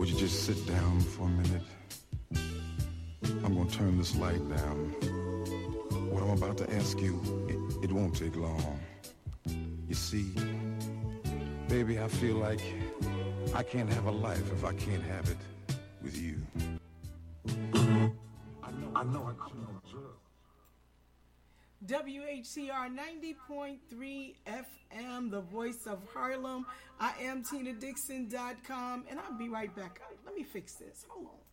Would you just sit down for a minute? I'm gonna turn this light down. What I'm about to ask you, it won't take long. You see, baby, I feel like I can't have a life if I can't have it with you. I know I couldn't observe. WHCR 90.3 FM, the voice of Harlem. I am TinaDixon.com, and I'll be right back. Let me fix this. Hold on.